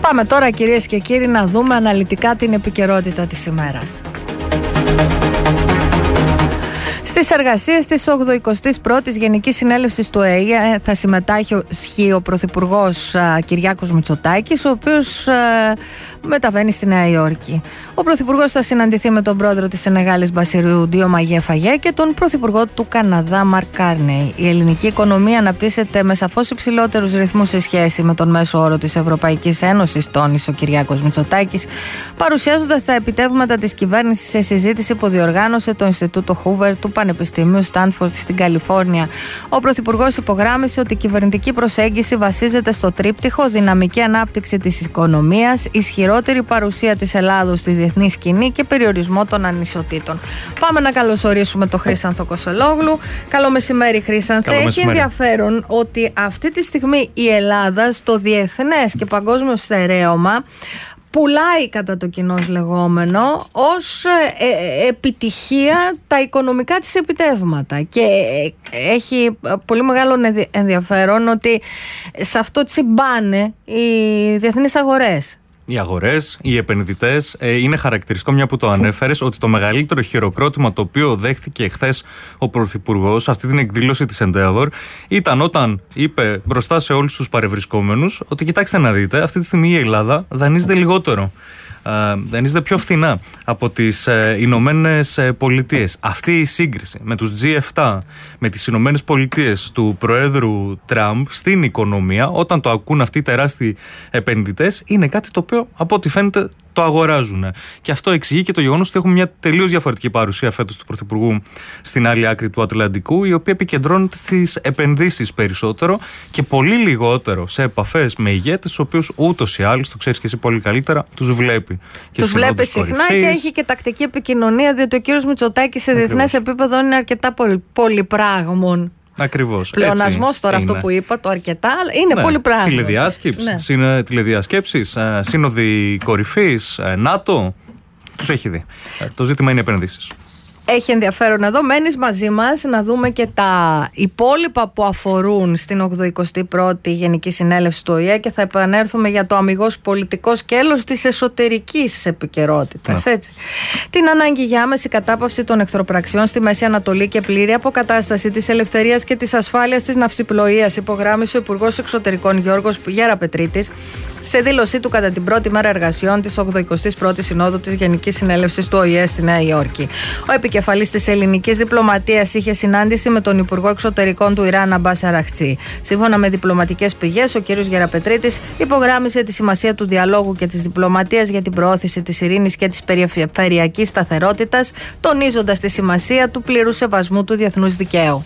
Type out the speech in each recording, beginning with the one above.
Πάμε τώρα, κυρίες και κύριοι, να δούμε αναλυτικά την επικαιρότητα της ημέρας. Στις εργασίες της 81ης Γενικής Συνέλευσης του ΟΗΕ θα συμμετάσχει ο Πρωθυπουργός Κυριάκος Μητσοτάκης, ο οποίος μεταβαίνει στη Νέα Υόρκη. Ο Πρωθυπουργός θα συναντηθεί με τον πρόεδρο της Σενεγάλης Μπασίρου Ντιομαγέ Φαγέ και τον Πρωθυπουργό του Καναδά Μαρκ Κάρνεϊ. Η ελληνική οικονομία αναπτύσσεται με σαφώς υψηλότερους ρυθμούς σε σχέση με τον μέσο όρο της Ευρωπαϊκής Ένωσης, τόνισε ο Κυριάκος Μητσοτάκης, παρουσιάζοντας τα επιτεύγματα της κυβέρνησης σε συζήτηση που διοργάνωσε το Ινστιτούτο Χούβερ του Πανεπιστημίου Στάνφορντ στην Καλιφόρνια. Ο Πρωθυπουργός υπογράμμισε ότι η κυβερνητική προσέγγιση βασίζεται στο τρίπτυχο δυναμική ανάπτυξη της οικονομίας, ισχυρότερη παρουσία της Ελλάδος στη διεθνή σκηνή και περιορισμό των ανισοτήτων. Πάμε να καλωσορίσουμε τον Χρήσανθο Κοσολόγλου. Καλό μεσημέρι, Χρήσανθε. Έχει ενδιαφέρον ότι αυτή τη στιγμή η Ελλάδα στο διεθνές και παγκόσμιο στερέωμα πουλάει, κατά το κοινώς λεγόμενο, ως επιτυχία τα οικονομικά της επιτεύγματα, και έχει πολύ μεγάλο ενδιαφέρον ότι σε αυτό τσιμπάνε οι διεθνείς αγορές. Οι αγορές, οι επενδυτές, είναι χαρακτηριστικό, μια που το ανέφερες, ότι το μεγαλύτερο χειροκρότημα το οποίο δέχθηκε χθες ο Πρωθυπουργός σε αυτή την εκδήλωση της Endeavor ήταν όταν είπε μπροστά σε όλους τους παρευρισκόμενους ότι κοιτάξτε να δείτε, αυτή τη στιγμή η Ελλάδα δανείζεται λιγότερο. Δανείζεται πιο φθηνά από τις Ηνωμένες Πολιτείες. Αυτή η σύγκριση με τους G7, με τις Ηνωμένες Πολιτείες του Προέδρου Τραμπ στην οικονομία, όταν το ακούν αυτοί οι τεράστιοι επενδυτές, είναι κάτι το οποίο από ό,τι φαίνεται το αγοράζουν. Και αυτό εξηγεί και το γεγονός ότι έχουμε μια τελείως διαφορετική παρουσία φέτος του Πρωθυπουργού στην άλλη άκρη του Ατλαντικού, η οποία επικεντρώνεται στις επενδύσεις περισσότερο και πολύ λιγότερο σε επαφές με ηγέτες, τους οποίους ούτως ή άλλως, το ξέρεις και εσύ πολύ καλύτερα, τους βλέπει. Τους βλέπει συχνά και έχει και τακτική επικοινωνία, διότι ο κύριος Μητσοτάκης σε διεθνές επίπεδο είναι αρκετά πολυπράγμων. Ακριβώς. Πλεονασμός τώρα είναι. Αυτό που είπα, το αρκετά, είναι πολύ πράγμα. Τηλεδιασκέψεις, σύνοδοι κορυφής, ΝΑΤΟ, τους έχει δει. Το ζήτημα είναι επενδύσεις. Έχει ενδιαφέρον εδώ. Μένεις μαζί μας να δούμε και τα υπόλοιπα που αφορούν στην 81η Γενική Συνέλευση του ΟΗΕ και θα επανέλθουμε για το αμιγώς πολιτικό σκέλος της εσωτερικής επικαιρότητας. Έτσι. Την ανάγκη για άμεση κατάπαυση των εχθροπραξιών στη Μέση Ανατολή και πλήρη αποκατάσταση της ελευθερίας και της ασφάλειας της ναυσιπλοείας, υπογράμμισε ο Υπουργός Εξωτερικών Γιώργος Γεραπετρίτης σε δήλωσή του κατά την πρώτη μέρα εργασιών της 81ης Συνόδου της Γενικής Συνέλευσης του ΟΗΕ στη Νέα Υόρκη. Ο επικεφαλής της ελληνικής διπλωματίας είχε συνάντηση με τον Υπουργό Εξωτερικών του Ιράν Αμπάς Αραχτσί. Σύμφωνα με διπλωματικές πηγές, ο κ. Γεραπετρίτης υπογράμμισε τη σημασία του διαλόγου και της διπλωματίας για την προώθηση της ειρήνης και της περιφερειακής σταθερότητας, τονίζοντας τη σημασία του πλήρους σεβασμού του διεθνούς δικαίου.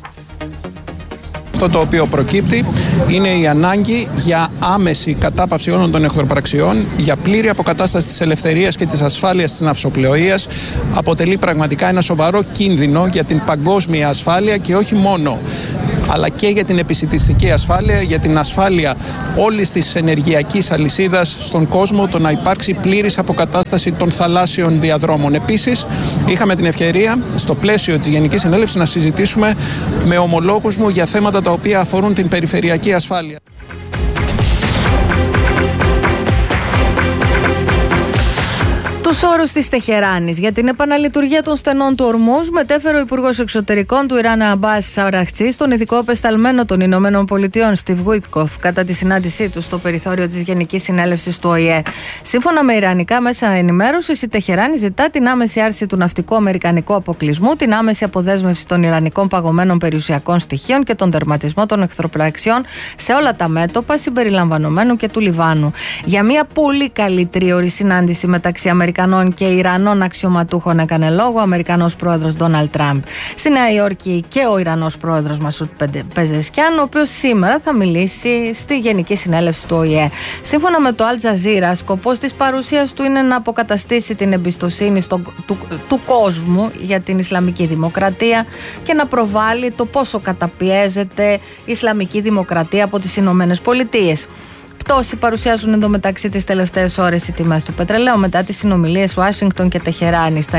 Αυτό το οποίο προκύπτει είναι η ανάγκη για άμεση κατάπαυση όλων των εχθροπραξιών, για πλήρη αποκατάσταση της ελευθερίας και της ασφάλειας της ναυσοπλοείας. Αποτελεί πραγματικά ένα σοβαρό κίνδυνο για την παγκόσμια ασφάλεια και όχι μόνο, αλλά και για την επισιτιστική ασφάλεια, για την ασφάλεια όλης της ενεργειακής αλυσίδας στον κόσμο, το να υπάρξει πλήρης αποκατάσταση των θαλάσσιων διαδρόμων. Επίσης, είχαμε την ευκαιρία στο πλαίσιο της Γενικής Συνέλευσης να συζητήσουμε με ομολόγους μου για θέματα τα οποία αφορούν την περιφερειακή ασφάλεια. Τους όρους της Τεχεράνης για την επαναλειτουργία των στενών του Ορμούζ μετέφερε ο Υπουργός Εξωτερικών του Ιράν Αμπάς Αραχτσί στον ειδικό απεσταλμένο των Ηνωμένων Πολιτειών Στιβ Γουίτκοφ κατά τη συνάντησή του στο περιθώριο της Γενικής Συνέλευσης του ΟΗΕ. Σύμφωνα με ιρανικά μέσα ενημέρωσης, η Τεχεράνη ζητά την άμεση άρση του ναυτικού αμερικανικού αποκλεισμού, την άμεση αποδέσμευση των ιρανικών παγωμένων περιουσιακών στοιχείων και τον τερματισμό των εχθροπραξιών σε όλα τα μέτωπα, συμπεριλαμβανομένου και του Λιβάνου. Για μια πολύ καλή τρίωρη συνάντηση μεταξύ Αμερικανών και Ιρανών αξιωματούχων έκανε λόγο ο Αμερικανός πρόεδρος Ντόναλντ Τραμπ. Στη Νέα Υόρκη και ο Ιρανός πρόεδρος Μασούτ Πεζεσκιάν, ο οποίος σήμερα θα μιλήσει στη Γενική Συνέλευση του ΟΗΕ. Σύμφωνα με το Al Jazeera, σκοπός της παρουσίας του είναι να αποκαταστήσει την εμπιστοσύνη του κόσμου για την Ισλαμική Δημοκρατία και να προβάλλει το πόσο καταπιέζεται η Ισλαμική Δημοκρατία από τις Ηνωμένες Πολιτείες. Πτώση παρουσιάζουν εντωμεταξύ τις τελευταίες ώρες οι τιμές του πετρελαίου μετά τις συνομιλίες Ουάσιγκτον και Τεχεράνη. Στα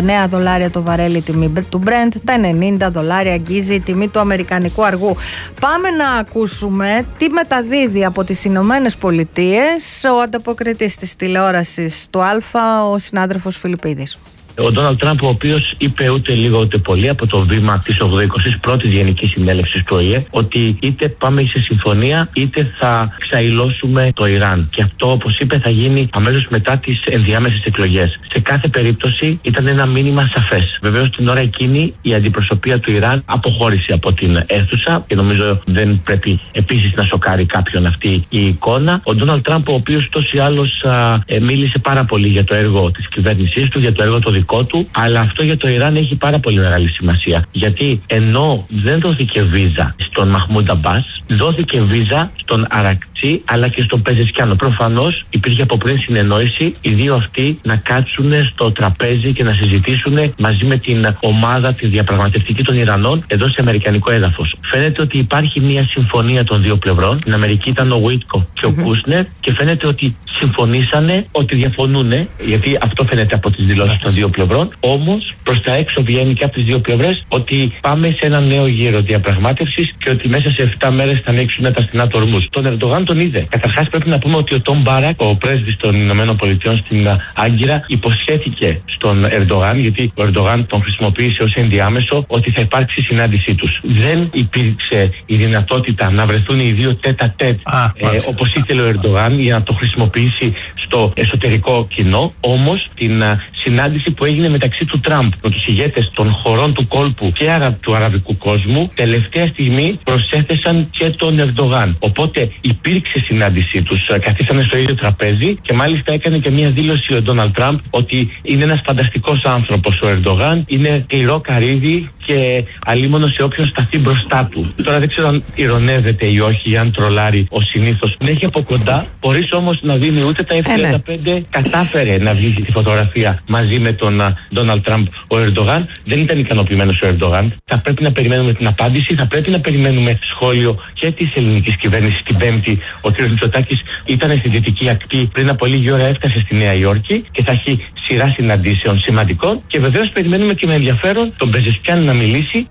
$99 το βαρέλι η τιμή του Brent, τα $90 αγγίζει η τιμή του αμερικανικού αργού. Πάμε να ακούσουμε τι μεταδίδει από τις Ηνωμένες Πολιτείες ο ανταποκριτής της τηλεόρασης του Α, ο συνάδελφος Φιλιππίδης. Ο Ντόναλντ Τραμπ, ο οποίος είπε ούτε λίγο ούτε πολύ από το βήμα της 81ης Γενικής Συνέλευσης του ΟΗΕ ότι είτε πάμε σε συμφωνία είτε θα ξαϊλώσουμε το Ιράν. Και αυτό, όπως είπε, θα γίνει αμέσως μετά τις ενδιάμεσες εκλογές. Σε κάθε περίπτωση ήταν ένα μήνυμα σαφές. Βεβαίως την ώρα εκείνη η αντιπροσωπεία του Ιράν αποχώρησε από την αίθουσα και νομίζω δεν πρέπει επίσης να σοκάρει κάποιον αυτή η εικόνα. Ο Ντόναλντ Τραμπ, ο οποίος ούτως ή άλλως μίλησε πάρα πολύ για το έργο της κυβέρνησής του, για το έργο το δικό του, αλλά αυτό για το Ιράν έχει πάρα πολύ μεγάλη σημασία. Γιατί ενώ δεν δόθηκε βίζα στον Μαχμούντ Αμπάς, δόθηκε βίζα στον Αρακτσί αλλά και στον Πεζεσκιάνο. Προφανώς υπήρχε από πριν συνεννόηση οι δύο αυτοί να κάτσουν στο τραπέζι και να συζητήσουν μαζί με την ομάδα τη διαπραγματευτική των Ιρανών εδώ σε αμερικανικό έδαφος. Φαίνεται ότι υπάρχει μια συμφωνία των δύο πλευρών. Στην Αμερική ήταν ο Βίτκο και ο Κούσνερ και φαίνεται ότι συμφωνήσανε, ότι διαφωνούν, γιατί αυτό φαίνεται από τις δηλώσεις των δύο πλευρών. Όμως προς τα έξω βγαίνει και από τις δύο πλευρές ότι πάμε σε ένα νέο γύρο διαπραγμάτευσης και ότι μέσα σε 7 μέρες θα ανοίξουν τα στενά του ορμούς. Τον Ερντογάν τον είδε. Καταρχάς πρέπει να πούμε ότι ο Τόμ Μπάρακ, ο πρέσβης των Ηνωμένων Πολιτειών στην Άγκυρα, υποσχέθηκε στον Ερντογάν, γιατί ο Ερντογάν τον χρησιμοποίησε ως ενδιάμεσο, ότι θα υπάρξει συνάντησή τους. Δεν υπήρξε η δυνατότητα να βρεθούν οι δύο τέτα-τέτ όπως ήθελε ο Ερντογάν για να το χρησιμοποιήσει στο εσωτερικό κοινό. Όμως την συνάντηση που έγινε μεταξύ του Τραμπ με τους ηγέτες των χωρών του κόλπου και του αραβικού κόσμου, τελευταία στιγμή προσέθεσαν και τον Ερντογάν. Οπότε υπήρξε συνάντησή τους, καθίσανε στο ίδιο τραπέζι και μάλιστα έκανε και μια δήλωση ο Ντόναλντ Τραμπ ότι είναι ένας φανταστικός άνθρωπος ο Ερντογάν, είναι σκληρό καρύδι και αλίμονο σε όποιον σταθεί μπροστά του. Τώρα δεν ξέρω αν ηρωνεύεται ή όχι, ή αν τρολάρει ο συνήθως. Την έχει από κοντά, χωρίς όμως να δίνει ούτε τα F-35. Κατάφερε να βγει τη φωτογραφία μαζί με τον Ντόναλντ Τραμπ ο Ερντογάν. Δεν ήταν ικανοποιημένος ο Ερντογάν. Θα πρέπει να περιμένουμε την απάντηση, θα πρέπει να περιμένουμε σχόλιο και της ελληνικής κυβέρνησης την Πέμπτη. Ο κ. Μητσοτάκης ήταν στη Δυτική Ακτή, πριν από λίγη ώρα έφτασε στη Νέα Υόρκη και θα έχει σειρά συναντήσεων σημαντικών. Και βεβαίως περιμένουμε και με ενδιαφέρον τον Πεζεσκιάν να μιλήσει.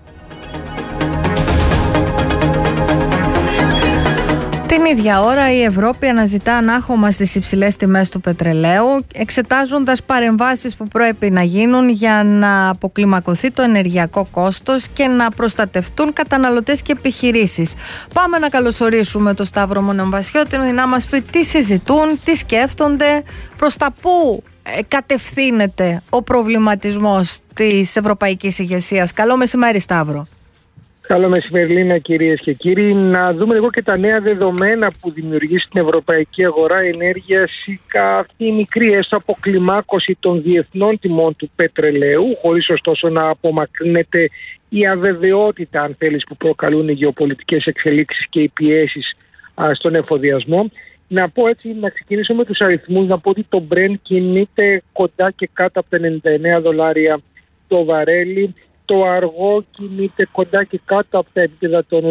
Την ίδια ώρα η Ευρώπη αναζητά ανάχωμα στις υψηλές τιμές του πετρελαίου, εξετάζοντας παρεμβάσεις που πρέπει να γίνουν για να αποκλιμακωθεί το ενεργειακό κόστος και να προστατευτούν καταναλωτές και επιχειρήσεις. Πάμε να καλωσορίσουμε τον Σταύρο Μονεμβασιώτη να μας πει τι συζητούν, τι σκέφτονται, προς τα πού κατευθύνεται ο προβληματισμός της ευρωπαϊκής ηγεσίας. Καλό μεσημέρι, Σταύρο. Καλό μεσημέρι, Λίνα, κυρίες και κύριοι. Να δούμε λίγο και τα νέα δεδομένα που δημιουργεί στην ευρωπαϊκή αγορά ενέργειας αυτή η μικρή έστω αποκλιμάκωση των διεθνών τιμών του πετρελαίου, χωρίς ωστόσο να απομακρύνεται η αβεβαιότητα, αν θέλεις, που προκαλούν οι γεωπολιτικές εξελίξεις και οι πιέσεις στον εφοδιασμό. Να πω έτσι, να ξεκινήσω με τους αριθμούς, να πω ότι το Brent κινείται κοντά και κάτω από τα $99 το βαρέλι. Το αργό κινείται κοντά και κάτω από τα επίπεδα των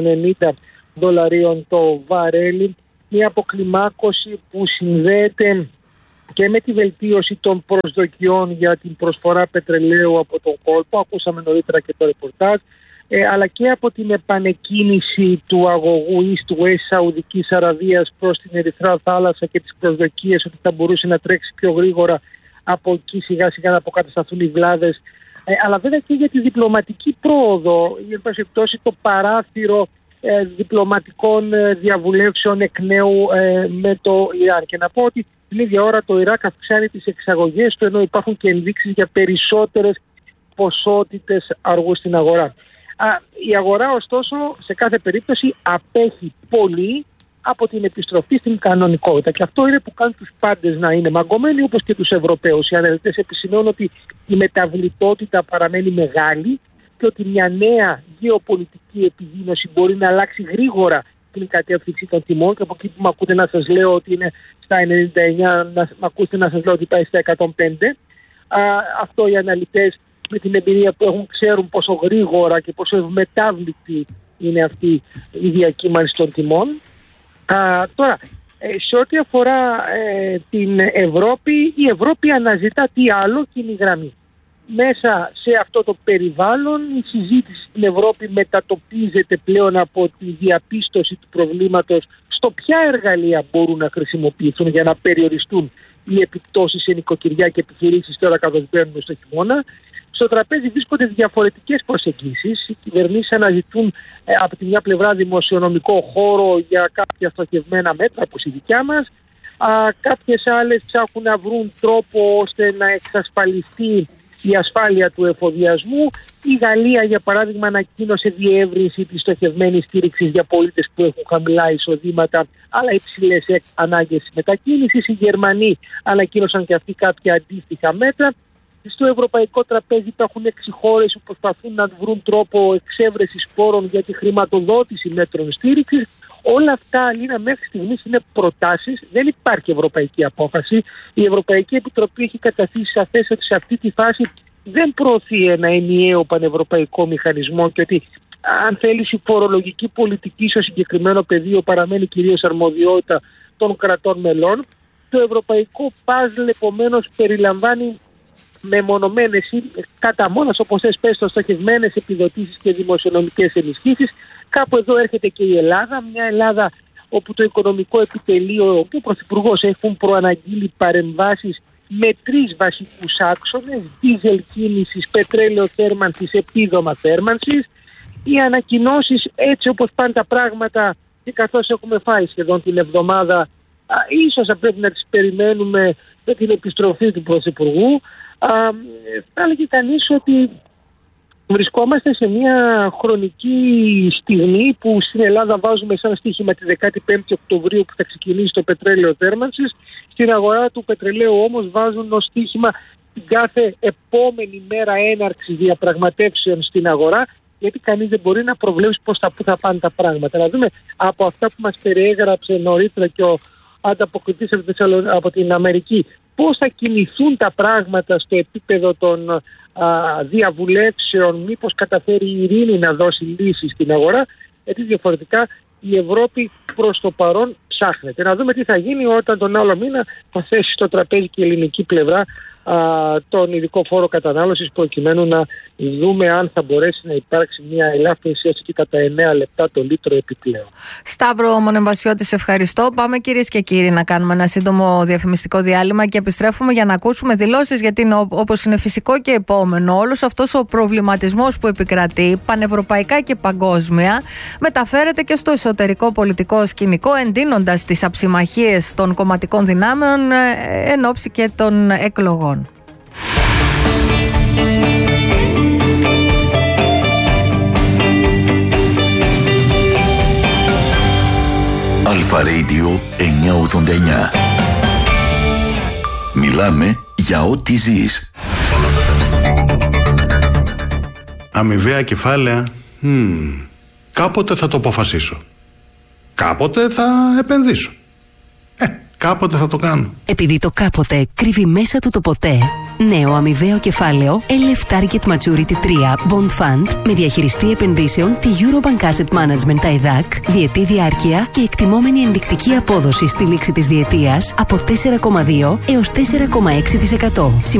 $90 το βαρέλι. Μια αποκλιμάκωση που συνδέεται και με τη βελτίωση των προσδοκιών για την προσφορά πετρελαίου από τον κόλπο. Ακούσαμε νωρίτερα και το ρεπορτάζ. Αλλά και από την επανεκκίνηση του αγωγού East-West Σαουδικής Αραβίας προς την Ερυθρά Θάλασσα και τις προσδοκίες ότι θα μπορούσε να τρέξει πιο γρήγορα από εκεί σιγά σιγά να αποκατασταθούν οι βλάβες. Αλλά βέβαια και για τη διπλωματική πρόοδο, για πάση το παράθυρο διπλωματικών διαβουλεύσεων εκ νέου με το Ιράν. Και να πω ότι την ίδια ώρα το Ιράκ αυξάνει τις εξαγωγές του, ενώ υπάρχουν και ενδείξεις για περισσότερες ποσότητες αργού στην αγορά. Η αγορά ωστόσο σε κάθε περίπτωση απέχει πολύ από την επιστροφή στην κανονικότητα. Και αυτό είναι που κάνει τους πάντες να είναι μαγκωμένοι, όπως και τους Ευρωπαίους. Οι αναλυτές επισημαίνουν ότι η μεταβλητότητα παραμένει μεγάλη και ότι μια νέα γεωπολιτική επιδείνωση μπορεί να αλλάξει γρήγορα την κατεύθυνση των τιμών. Και από εκεί που με ακούτε να σας λέω ότι είναι στα 99, να με ακούσετε να σας λέω ότι πάει στα 105. Αυτό οι αναλυτές με την εμπειρία που έχουν ξέρουν πόσο γρήγορα και πόσο ευμετάβλητη είναι αυτή η διακύμανση των τιμών. Τώρα, Σε ό,τι αφορά την Ευρώπη, η Ευρώπη αναζητά τι άλλο, κοινή γραμμή. Μέσα σε αυτό το περιβάλλον η συζήτηση στην Ευρώπη μετατοπίζεται πλέον από τη διαπίστωση του προβλήματος στο ποια εργαλεία μπορούν να χρησιμοποιηθούν για να περιοριστούν οι επιπτώσεις σε νοικοκυριά και επιχειρήσεις τώρα καθώς μπαίνουμε στο χειμώνα. Στο τραπέζι βρίσκονται διαφορετικές προσεγγίσεις. Οι κυβερνήσεις αναζητούν από τη μια πλευρά δημοσιονομικό χώρο για κάποια στοχευμένα μέτρα όπως η δικιά μας. Κάποιες άλλες ψάχνουν να βρουν τρόπο ώστε να εξασφαλιστεί η ασφάλεια του εφοδιασμού. Η Γαλλία, για παράδειγμα, ανακοίνωσε διεύρυνση της στοχευμένης στήριξης για πολίτες που έχουν χαμηλά εισοδήματα αλλά υψηλές ανάγκες μετακίνησης. Οι Γερμανοί ανακοίνωσαν και αυτοί κάποια αντίστοιχα μέτρα. Στο ευρωπαϊκό τραπέζι υπάρχουν 6 χώρες που προσπαθούν να βρουν τρόπο εξέβρεσης πόρων για τη χρηματοδότηση μέτρων στήριξης. Όλα αυτά, Αλίνα, μέχρι στιγμής είναι προτάσεις. Δεν υπάρχει ευρωπαϊκή απόφαση. Η Ευρωπαϊκή Επιτροπή έχει καταθέσει σαφές ότι σε αυτή τη φάση δεν προωθεί ένα ενιαίο πανευρωπαϊκό μηχανισμό και ότι αν θέλει η φορολογική πολιτική στο συγκεκριμένο πεδίο παραμένει κυρίως αρμοδιότητα των κρατών μελών. Το ευρωπαϊκό παζλ επομένως περιλαμβάνει μεμονωμένες ή κατά μόνας, όπως θες πες, στοχευμένες επιδοτήσεις και δημοσιονομικές ενισχύσεις. Κάπου εδώ έρχεται και η Ελλάδα, μια Ελλάδα όπου το οικονομικό επιτελείο και ο Πρωθυπουργός έχουν προαναγγείλει παρεμβάσεις με 3 βασικούς άξονες: δίζελ κίνησης, πετρέλαιο θέρμανσης, επίδομα θέρμανσης. Οι ανακοινώσεις, έτσι όπως πάνε τα πράγματα και καθώς έχουμε φάει σχεδόν την εβδομάδα, ίσως θα πρέπει να τις περιμένουμε με την επιστροφή του Πρωθυπουργού. Θα έλεγε κανείς ότι βρισκόμαστε σε μια χρονική στιγμή που στην Ελλάδα βάζουμε σαν στοίχημα τη 15η Οκτωβρίου που θα ξεκινήσει το πετρέλαιο θέρμανσης. Στην αγορά του πετρελαίου όμως βάζουν ως στοίχημα την κάθε επόμενη μέρα έναρξη διαπραγματεύσεων στην αγορά, γιατί κανείς δεν μπορεί να προβλέψει πού θα πάνε τα πράγματα. Να δούμε από αυτά που μας περιέγραψε νωρίτερα και ο ανταποκριτής από την Αμερική, πώς θα κινηθούν τα πράγματα στο επίπεδο των διαβουλεύσεων, μήπως καταφέρει η ειρήνη να δώσει λύσεις στην αγορά, γιατί διαφορετικά η Ευρώπη προς το παρόν ψάχνεται. Να δούμε τι θα γίνει όταν τον άλλο μήνα θα θέσει στο τραπέζι και η ελληνική πλευρά τον ειδικό φόρο κατανάλωσης, προκειμένου να δούμε αν θα μπορέσει να υπάρξει μια ελάφρυνση έτσι και κατά 9 λεπτά το λίτρο επιπλέον. Σταύρο Μονεμβασιώτη, σε ευχαριστώ. Πάμε, κυρίες και κύριοι, να κάνουμε ένα σύντομο διαφημιστικό διάλειμμα και επιστρέφουμε για να ακούσουμε δηλώσεις, γιατί όπως είναι φυσικό και επόμενο, όλος αυτός ο προβληματισμός που επικρατεί πανευρωπαϊκά και παγκόσμια μεταφέρεται και στο εσωτερικό πολιτικό σκηνικό, εντείνοντας τις αψημαχίες των κομματικών δυνάμεων εν ώψη και των εκλογών. Αλφα Radio 989. Μιλάμε για ό,τι ζεις. Αμοιβαία κεφάλαια. Κάποτε θα το αποφασίσω. Κάποτε θα επενδύσω. Κάποτε θα το κάνω. Επειδή το κάποτε κρύβει μέσα του το ποτέ, νέο αμοιβαίο κεφάλαιο LF Target Maturity 3 Bond Fund με διαχειριστή επενδύσεων τη Eurobank Asset Management TAIDAC, διετή διάρκεια και εκτιμόμενη ενδεικτική απόδοση στη λήξη της διετίας από 4,2 έως 4,6%.